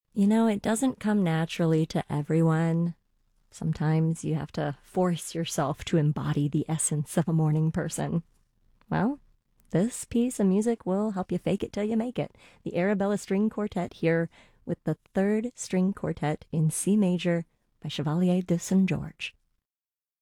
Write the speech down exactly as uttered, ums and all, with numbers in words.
You know, it doesn't come naturally to everyone. Sometimes you have to force yourself to embody the essence of a morning person. Well, this piece of music will help you fake it till you make it. The Arabella String Quartet here with the third string quartet in C major by Chevalier de Saint George.